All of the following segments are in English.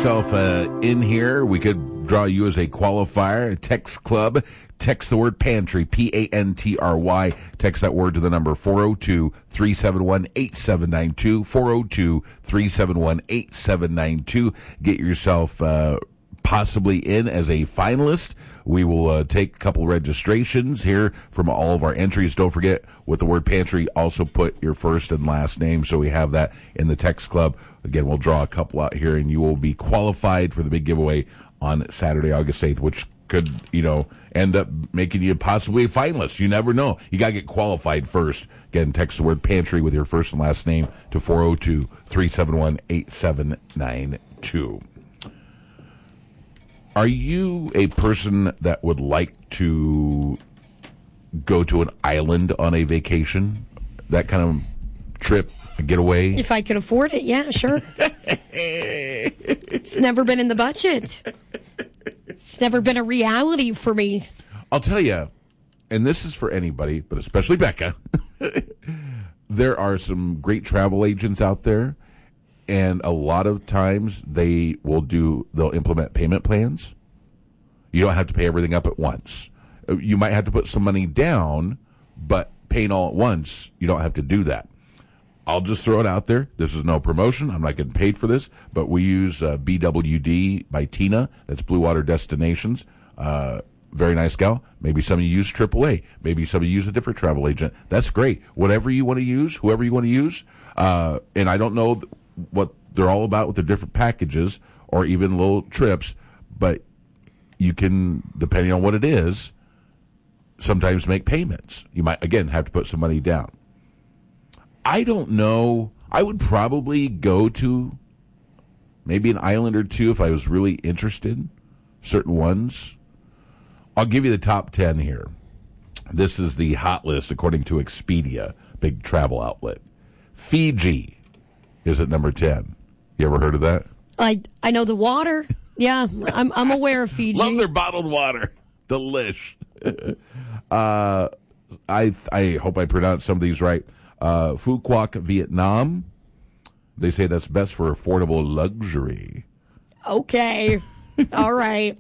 yourself in here. We could draw you as a qualifier. Text Club. Text the word pantry, Pantry. Text that word to the number 402-371-8792, 402-371-8792. Get yourself possibly in as a finalist. We will take a couple registrations here from all of our entries. Don't forget, with the word pantry, also put your first and last name so we have that in the Text Club. Again, we'll draw a couple out here, and you will be qualified for the big giveaway on Saturday, August 8th, which could, end up making you possibly a finalist. You never know. You got to get qualified first. Again, text the word pantry with your first and last name to 402-371-8792. Are you a person that would like to go to an island on a vacation? That kind of trip, a getaway? If I could afford it, yeah, sure. It's never been in the budget. It's never been a reality for me. I'll tell you, and this is for anybody, but especially Becca, there are some great travel agents out there, and a lot of times they'll implement payment plans. You don't have to pay everything up at once. You might have to put some money down, but paying all at once, you don't have to do that. I'll just throw it out there. This is no promotion. I'm not getting paid for this, but we use BWD by Tina. That's Blue Water Destinations. Very nice gal. Maybe some of you use AAA. Maybe some of you use a different travel agent. That's great. Whatever you want to use, whoever you want to use. And I don't know what they're all about with the different packages or even little trips, but you can, depending on what it is, sometimes make payments. You might, again, have to put some money down. I don't know. I would probably go to maybe an island or two if I was really interested. Certain ones. I'll give you the top 10 here. This is the hot list according to Expedia, big travel outlet. Fiji is at number 10. You ever heard of that? I know the water. Yeah, I'm aware of Fiji. Love their bottled water. Delish. I hope I pronounced some of these right. Phu Quoc, Vietnam. They say that's best for affordable luxury. Okay. All right.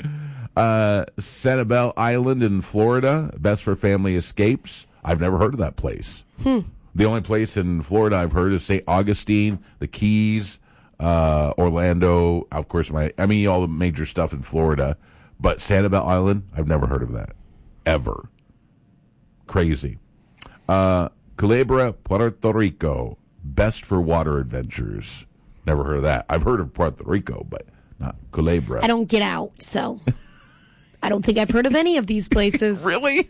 Sanibel Island in Florida, best for family escapes. I've never heard of that place. The only place in Florida I've heard is St. Augustine, the Keys, Orlando, of course, all the major stuff in Florida. But Sanibel Island, I've never heard of that. Ever. Crazy. Culebra, Puerto Rico, best for water adventures. Never heard of that. I've heard of Puerto Rico, but not Culebra. I don't get out, so I don't think I've heard of any of these places. Really?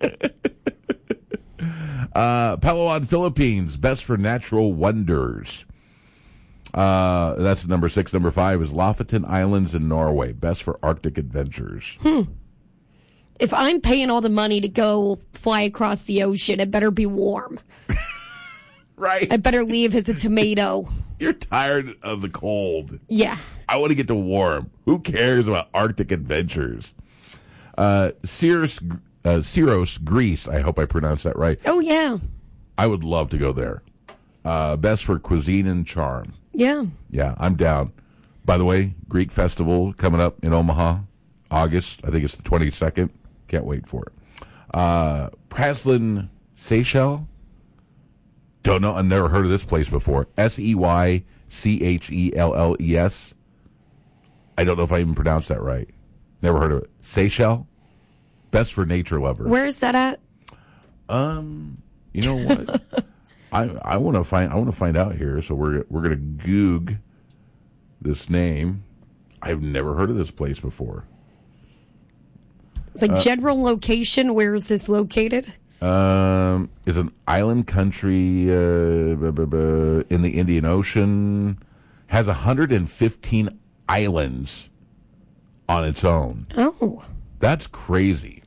Palawan, Philippines, best for natural wonders. That's number 6. Number 5 is Lofoten Islands in Norway, best for Arctic adventures. If I'm paying all the money to go fly across the ocean, it better be warm. Right. I better leave as a tomato. You're tired of the cold. Yeah. I want to get to warm. Who cares about Arctic adventures? Syros, Greece. I hope I pronounced that right. Oh, yeah. I would love to go there. Best for cuisine and charm. Yeah. Yeah, I'm down. By the way, Greek festival coming up in Omaha, August. I think it's the 22nd. Can't wait for it. Praslin, Seychelles. Don't know. I've never heard of this place before. Seychelles. I don't know if I even pronounced that right. Never heard of it. Seychelles. Best for nature lovers. Where is that at? You know what? I want to find out here. So we're gonna Goog this name. I've never heard of this place before. It's like general location. Where is this located? Is an island country in the Indian Ocean. Has 115 islands on its own. Oh. That's crazy.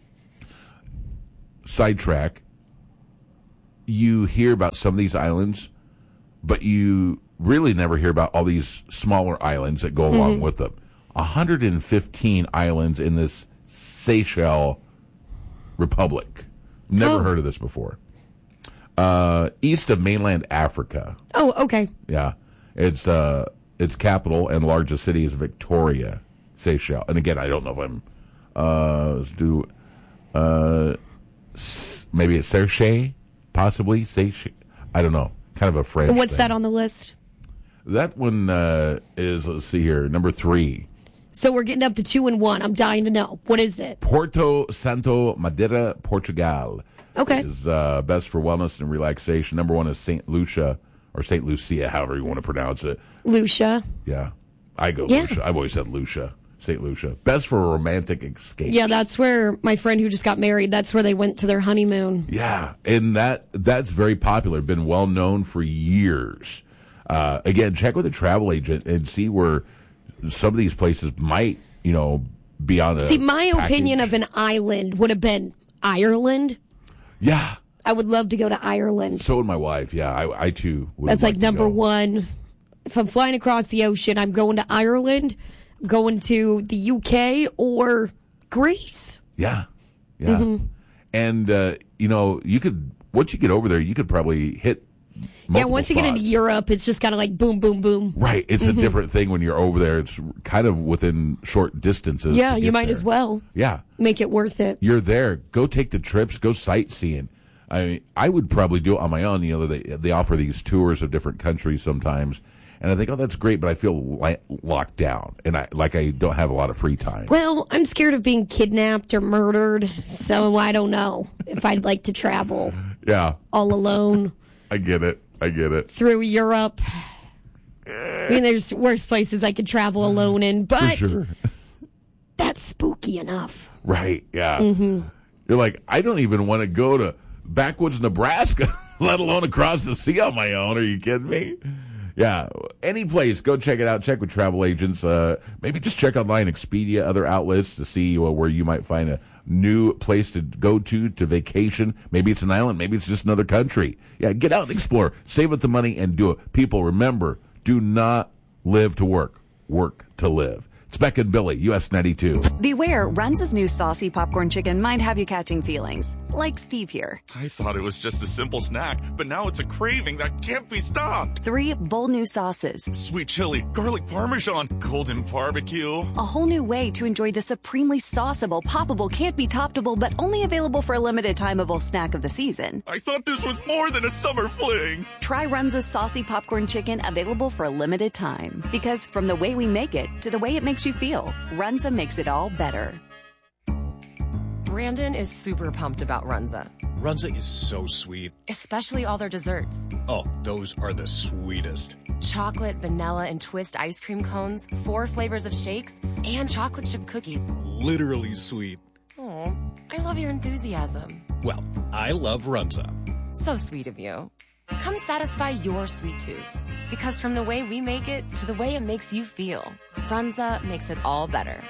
Sidetrack. You hear about some of these islands, but you really never hear about all these smaller islands that go along with them. 115 islands in this Seychelles Republic. Never heard of this before. East of mainland Africa. Oh, okay. Yeah. It's its capital and largest city is Victoria, Seychelles. And again, I don't know if I'm let's do maybe it's Seychelles, possibly Seychelles. I don't know. Kind of a French. And what's thing. that on the list? That one is, let's see here, number 3. So we're getting up to 2 and 1. I'm dying to know. What is it? Porto Santo Madeira, Portugal. Okay. Is best for wellness and relaxation. Number 1 is St. Lucia, or St. Lucia, however you want to pronounce it. Lucia. Yeah. I go Yeah. Lucia. I've always said Lucia. St. Lucia. Best for a romantic escape. Yeah, that's where my friend who just got married, that's where they went to their honeymoon. Yeah, and that's very popular. Been well known for years. Again, check with a travel agent and see where some of these places might, be on a See, my package. opinion of an island would have been Ireland. Yeah. I would love to go to Ireland. So would my wife. Yeah, I too would. That's like to number go. 1. If I'm flying across the ocean, I'm going to Ireland, going to the UK or Greece. Yeah. Mm-hmm. And you could once you get over there, you could probably hit. Yeah, once you get into spots. Europe, it's just kind of like boom, boom, boom. Right, it's a different thing when you're over there. It's kind of within short distances. Yeah, to you get might there. as well Yeah, make it worth it. you're there. Go take the trips. Go sightseeing. I mean, I would probably do it on my own. They offer these tours of different countries sometimes, and I think, oh, that's great, but I feel locked down, and I don't have a lot of free time. Well, I'm scared of being kidnapped or murdered, so I don't know if I'd like to travel Yeah, all alone I get it. through Europe. I mean, there's worse places I could travel alone in, For but sure. that's spooky enough. Right, yeah. You're like, I don't even want to go to backwoods Nebraska, let alone across the sea on my own. Are you kidding me? Yeah, any place, go check it out. Check with travel agents. Maybe just check online, Expedia, other outlets to see where you might find a new place to go to vacation. Maybe it's an island. Maybe it's just another country. Yeah, get out and explore. Save up the money and do it. People, remember, do not live to work. Work to live. It's Beck and Billy, US 92. Beware, Runza's new saucy popcorn chicken might have you catching feelings. Like Steve here. I thought it was just a simple snack, but now it's a craving that can't be stopped. 3 bold new sauces. Sweet chili, garlic parmesan, golden barbecue. A whole new way to enjoy the supremely sauceable, poppable, can't be toppable, but only available for a limited timeable snack of the season. I thought this was more than a summer fling. Try Runza's saucy popcorn chicken, available for a limited time. Because from the way we make it to the way it makes you feel, Runza makes it all better. Brandon is super pumped about Runza, Runza is so sweet. especially all their desserts. Oh, those are the sweetest. Chocolate, vanilla, and twist ice cream cones, 4 flavors of shakes, and chocolate chip cookies. Literally sweet. Oh, I love your enthusiasm. Well, I love Runza. So sweet of you. Come satisfy your sweet tooth. Because from the way we make it to the way it makes you feel, Runza makes it all better.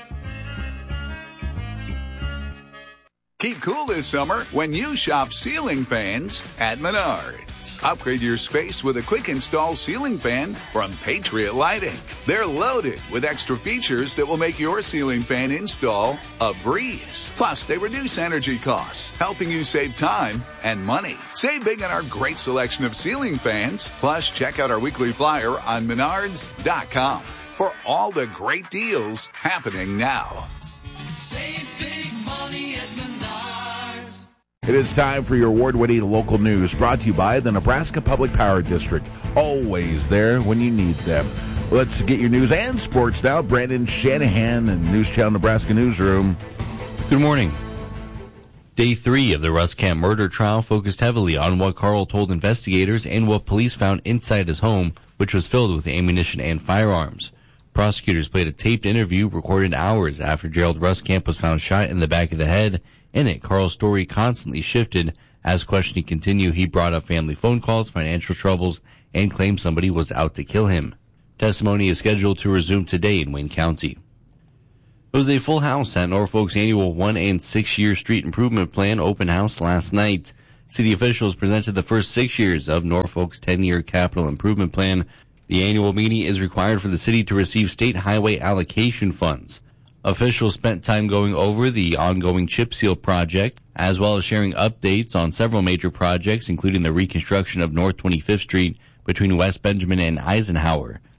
Keep cool this summer when you shop ceiling fans at Menards. Upgrade your space with a quick install ceiling fan from Patriot Lighting. They're loaded with extra features that will make your ceiling fan install a breeze. Plus, they reduce energy costs, helping you save time and money. Save big on our great selection of ceiling fans. Plus, check out our weekly flyer on Menards.com for all the great deals happening now. Save big money at Menards. It is time for your award-winning local news, brought to you by the Nebraska Public Power District. Always there when you need them. Let's get your news and sports now. Brandon Shanahan in News Channel Nebraska Newsroom. Good morning. Day 3 of the Russ Camp murder trial focused heavily on what Carl told investigators and what police found inside his home, which was filled with ammunition and firearms. Prosecutors played a taped interview recorded hours after Gerald Ruskamp was found shot in the back of the head. In it, Carl's story constantly shifted. As questioning continued, he brought up family phone calls, financial troubles, and claimed somebody was out to kill him. Testimony is scheduled to resume today in Wayne County. It was a full house at Norfolk's annual 1 and 6 year street improvement plan open house last night. City officials presented the first 6 years of Norfolk's 10-year capital improvement plan. The annual meeting is required for the city to receive state highway allocation funds. Officials spent time going over the ongoing chip seal project, as well as sharing updates on several major projects, including the reconstruction of North 25th Street between West Benjamin and Eisenhower,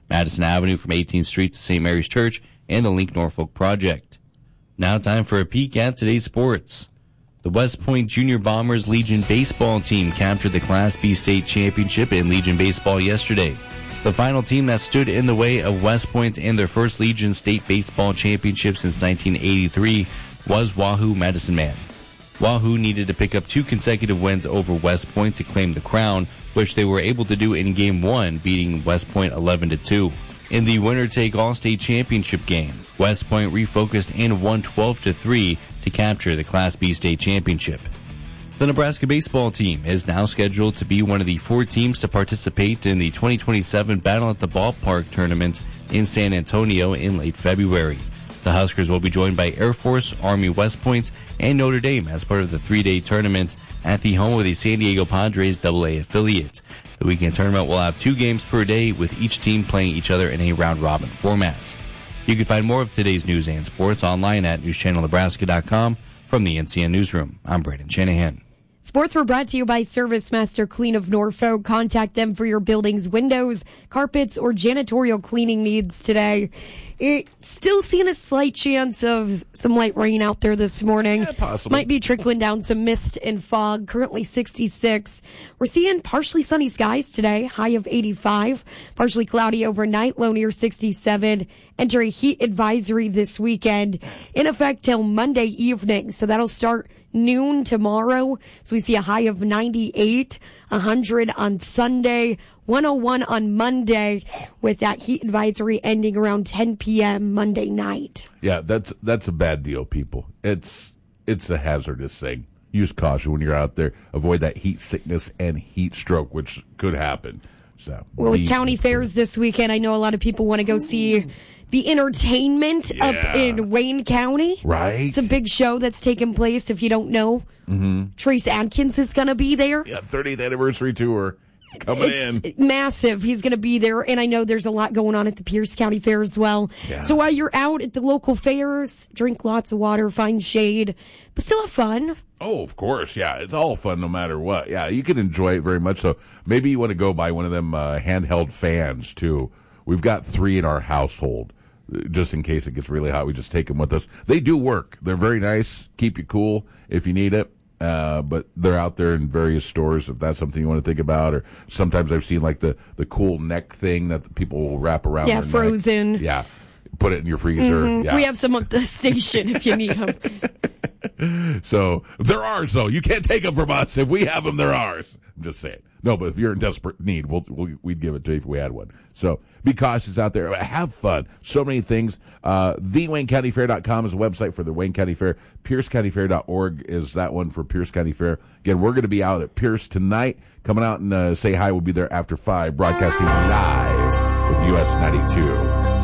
Madison Avenue from 18th Street to St. Mary's Church, and the Link Norfolk Project. Now time for a peek at today's sports. The West Point Junior Bombers Legion baseball team captured the Class B state championship in Legion baseball yesterday. The final team that stood in the way of West Point and their first Legion state baseball championship since 1983 was Wahoo Medicine Man. Wahoo needed to pick up 2 consecutive wins over West Point to claim the crown, which they were able to do in Game 1, beating West Point 11-2. In the winner-take-all state championship game, West Point refocused and won 12-3 to capture the Class B state championship. The Nebraska baseball team is now scheduled to be one of the 4 teams to participate in the 2027 Battle at the Ballpark tournament in San Antonio in late February. The Huskers will be joined by Air Force, Army, West Point, and Notre Dame as part of the 3-day tournament at the home of the San Diego Padres AA affiliate. The weekend tournament will have 2 games per day, with each team playing each other in a round-robin format. You can find more of today's news and sports online at newschannelnebraska.com. From the NCN Newsroom, I'm Brandon Shanahan. Sports were brought to you by Service Master Clean of Norfolk. Contact them for your building's windows, carpets, or janitorial cleaning needs today. Still seeing a slight chance of some light rain out there this morning. Yeah, possibly. Might be trickling down some mist and fog. Currently 66. We're seeing partially sunny skies today, high of 85. Partially cloudy overnight, low near 67. Enter a heat advisory this weekend, in effect till Monday evening. So that'll start noon tomorrow. So we see a high of 98, 100 on Sunday, 101 on Monday, with that heat advisory ending around 10 p.m. Monday night. Yeah, that's a bad deal, people. It's a hazardous thing. Use caution when you're out there. Avoid that heat sickness and heat stroke, which could happen. So, well, with county fairs this weekend, I know a lot of people want to go see the entertainment up in Wayne County. Right. It's a big show that's taking place. If you don't know, Trace Adkins is going to be there. Yeah, 30th anniversary tour coming It's massive. He's going to be there, and I know there's a lot going on at the Pierce County Fair as well. Yeah. So while you're out at the local fairs, drink lots of water, find shade, but still have fun. Oh, of course. Yeah, it's all fun no matter what. Yeah, you can enjoy it very much. So maybe you want to go buy one of them handheld fans, too. We've got 3 in our household. Just in case it gets really hot, we just take them with us. They do work. They're very nice. Keep you cool if you need it. But they're out there in various stores if that's something you want to think about. Or sometimes I've seen like the cool neck thing that people will wrap around their frozen. neck. Yeah, put it in your freezer. Yeah. We have some at the station if you need them. So they're ours, though. You can't take them from us. If we have them, they're ours. I'm just saying. No, but if you're in desperate need, we'd give it to you if we had one. So be cautious out there. Have fun. So many things. TheWayneCountyFair.com is a website for the Wayne County Fair. PierceCountyFair.org is that one for Pierce County Fair. Again, we're going to be out at Pierce tonight. Coming out and say hi. We'll be there after 5, broadcasting live with US 92.